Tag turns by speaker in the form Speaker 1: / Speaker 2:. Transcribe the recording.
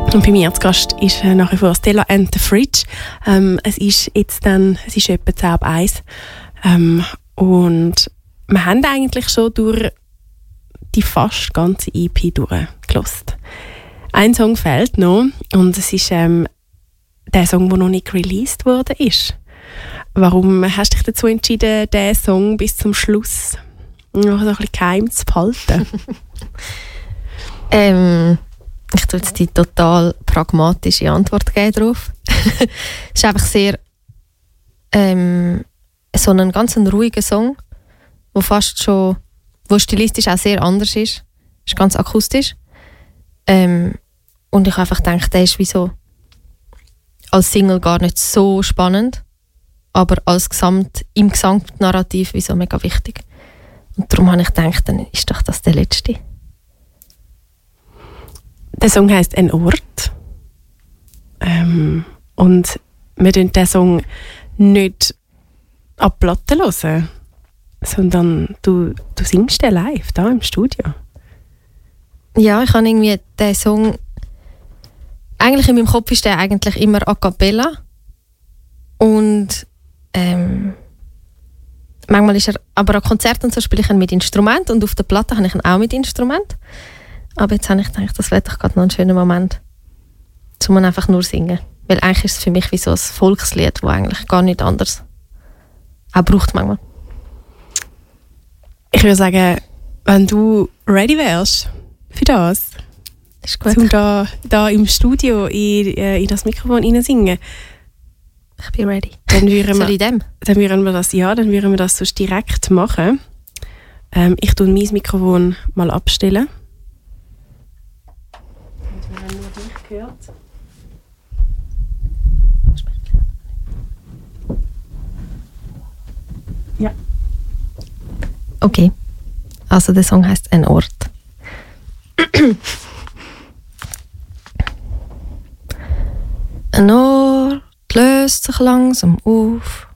Speaker 1: Und bei mir zu Gast ist nach wie vor Stella and the Fridge. Es ist etwa 10:01. Und wir haben eigentlich schon durch die fast ganze EP durchgehört. Ein Song fehlt noch und es ist der Song, der noch nicht released wurde. Warum hast du dich dazu entschieden, diesen Song bis zum Schluss noch so ein bisschen geheim zu behalten?
Speaker 2: Ich tue jetzt die total pragmatische Antwort geben darauf. Es ist einfach sehr so ein ganz ruhiger Song, wo fast schon, wo stilistisch auch sehr anders ist. Ist ganz akustisch. Und ich habe einfach gedacht, der ist wie so als Single gar nicht so spannend, aber im Gesamtnarrativ wie so mega wichtig. Und darum habe ich gedacht, dann ist doch das der letzte.
Speaker 1: Der Song heisst «Ein Ort». Und wir hören diesen Song nicht an die Platte hören, sondern du singst den live, da im Studio.
Speaker 2: Ja, ich habe irgendwie den Song... Eigentlich in meinem Kopf ist der eigentlich immer a cappella. Und manchmal ist er... Aber an Konzerten und so spiele ich ihn mit Instrument und auf der Platte habe ich ihn auch mit Instrument. Aber jetzt habe ich gedacht, das wäre doch gerade noch ein schöner Moment, um ihn einfach nur singen. Weil eigentlich ist es für mich wie so ein Volkslied, das eigentlich gar nicht anders auch braucht manchmal.
Speaker 1: Ich würde sagen, wenn du ready wärst für das,
Speaker 2: ist gut.
Speaker 1: um da im Studio in das Mikrofon hineinsingen.
Speaker 2: Ich bin ready.
Speaker 1: Dann würden
Speaker 2: wir
Speaker 1: wir das sonst direkt machen. Ich tue mein Mikrofon mal abstellen. Damit man nur dich hört. Ja.
Speaker 2: Okay. Also der Song heisst «Ein Ort». Ein Ort löst sich langsam auf